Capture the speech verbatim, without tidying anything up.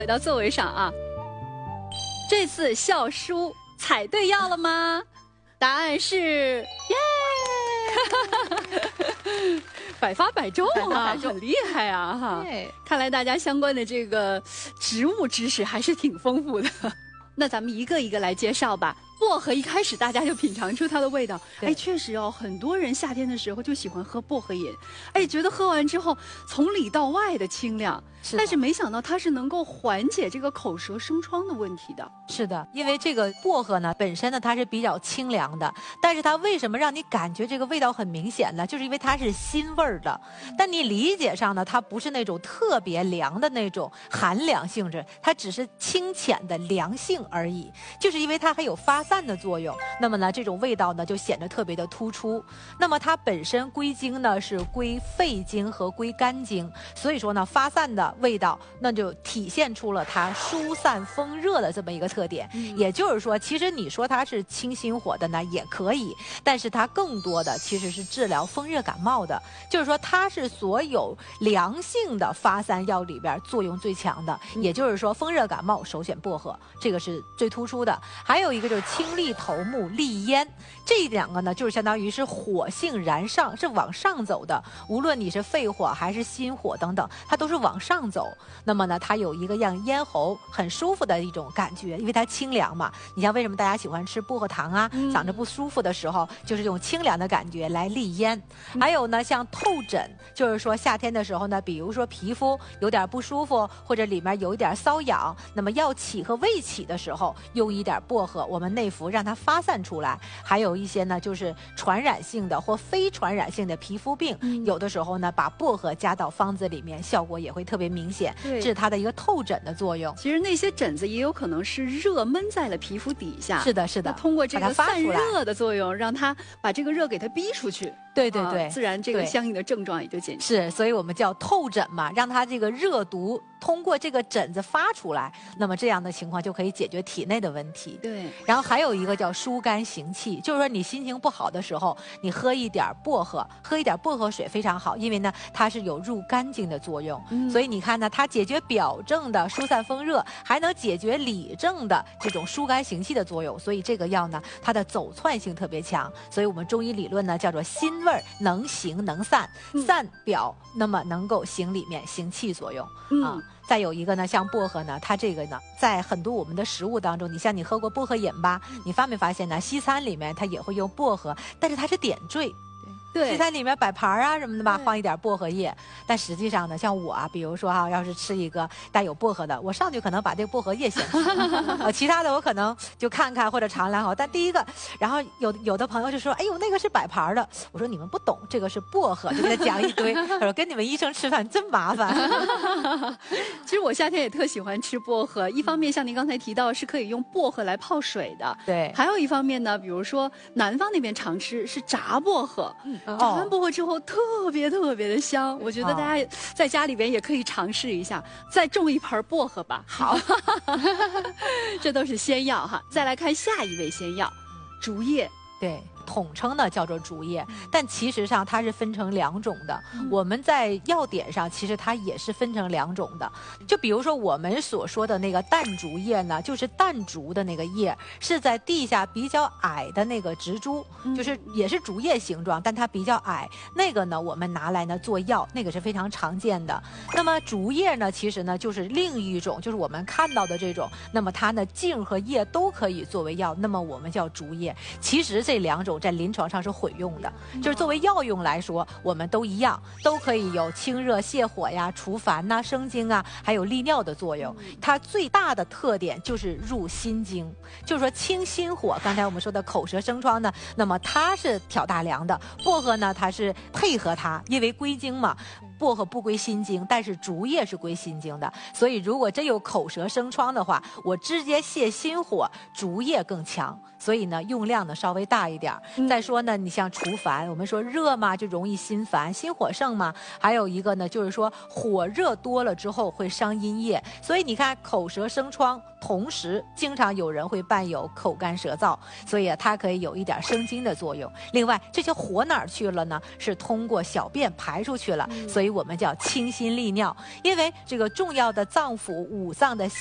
回到座位上啊，这次笑书采对药了吗？答案是耶，百发百中啊，很厉害啊哈！看来大家相关的这个植物知识还是挺丰富的。那咱们一个一个来介绍吧。薄荷一开始大家就品尝出它的味道，哎，确实哦，很多人夏天的时候就喜欢喝薄荷饮，哎，觉得喝完之后从里到外的清凉，是但是没想到它是能够缓解这个口舌生疮的问题的。 是的，因为这个薄荷呢本身呢它是比较清凉的，但是它为什么让你感觉这个味道很明显呢？就是因为它是辛味儿的，但你理解上呢，它不是那种特别凉的那种寒凉性质，它只是清浅的凉性而已，就是因为它还有发散的作用，那么呢这种味道呢就显得特别的突出。那么它本身归经呢是归肺经和归肝经，所以说呢发散的味道那就体现出了它疏散风热的这么一个特点、嗯、也就是说其实你说它是清心火的呢也可以，但是它更多的其实是治疗风热感冒的，就是说它是所有凉性的发散药里边作用最强的、嗯、也就是说风热感冒首选薄荷，这个是最突出的。还有一个就是清利头目利咽，这两个呢就是相当于是火性燃上，是往上走的，无论你是肺火还是心火等等，它都是往上走。那么呢它有一个让咽喉很舒服的一种感觉，因为它清凉嘛。你像为什么大家喜欢吃薄荷糖啊、嗯、嗓子不舒服的时候就是这种清凉的感觉来利咽、嗯、还有呢像透疹，就是说夏天的时候呢，比如说皮肤有点不舒服或者里面有一点瘙痒，那么要起和未起的时候用一点薄荷我们内服让它发散出来。还有一些呢就是传染性的或非传染性的皮肤病、嗯、有的时候呢把薄荷加到方子里面效果也会特别明显，这是它的一个透疹的作用。 其实那些疹子也有可能是热闷在了皮肤底下， 是的是的， 通过这个散热的作用让它把这个热给它逼出去， 对对对、啊、 自然这个相应的症状也就减轻。 是，所以我们叫透疹嘛，让它这个热毒通过这个疹子发出来，那么这样的情况就可以解决体内的问题。 对， 然后还有一个叫疏肝行气，就是说你心情不好的时候你喝一点薄荷，喝一点薄荷水非常好，因为呢它是有入肝经的作用、嗯、所以你看呢它解决表症的疏散风热，还能解决里症的这种疏肝行气的作用，所以这个药呢它的走窜性特别强，所以我们中医理论呢叫做辛味能行能散、嗯、散表那么能够行里面行气作用、嗯、啊。再有一个呢像薄荷呢，它这个呢在很多我们的食物当中，你像你喝过薄荷饮吧，你发没发现呢西餐里面它也会用薄荷，但是它是点缀， 对， 西餐里面摆盘啊什么的吧，放一点薄荷叶。但实际上呢，像我啊，比如说哈、啊，要是吃一个带有薄荷的，我上去可能把这个薄荷叶先吃，呃，其他的我可能就看看或者尝两口。但第一个，然后有有的朋友就说，哎呦，那个是摆盘的。我说你们不懂，这个是薄荷，就给他讲一堆。他说跟你们医生吃饭真麻烦。 其实我夏天也特喜欢吃薄荷，一方面像您刚才提到是可以用薄荷来泡水的， 对， 还有一方面呢，比如说南方那边常吃是炸薄荷。嗯炸完薄荷之后特别特别的香，我觉得大家在家里边也可以尝试一下，再种一盆薄荷吧。好，这都是仙药哈。再来看下一味仙药，竹叶。 对，统称呢叫做竹叶，但其实上它是分成两种的、嗯、我们在药典上其实它也是分成两种的。就比如说我们所说的那个淡竹叶呢，就是淡竹的那个叶，是在地下比较矮的那个植株、嗯、就是也是竹叶形状，但它比较矮，那个呢我们拿来呢做药，那个是非常常见的。那么竹叶呢其实呢就是另一种，就是我们看到的这种，那么它呢茎和叶都可以作为药，那么我们叫竹叶。其实这两种在临床上是混用的，就是作为药用来说我们都一样，都可以有清热泻火呀、除烦呐、生津啊，还有利尿的作用。它最大的特点就是入心经，就是说清心火。刚才我们说的口舌生疮呢，那么它是挑大梁的，薄荷呢它是配合它，因为归经嘛，薄荷不归心经，但是竹叶是归心经的，所以如果真有口舌生疮的话，我直接泻心火，竹叶更强，所以呢用量呢稍微大一点。 嗯、再说呢，你像除烦，我们说热嘛就容易心烦，心火盛嘛。还有一个呢，就是说火热多了之后会伤阴液，所以你看口舌生疮，同时经常有人会伴有口干舌燥，所以啊，它可以有一点生津的作用。另外，这些火哪儿去了呢？是通过小便排出去了，嗯、所以我们叫清心利尿。因为这个重要的脏腑五脏的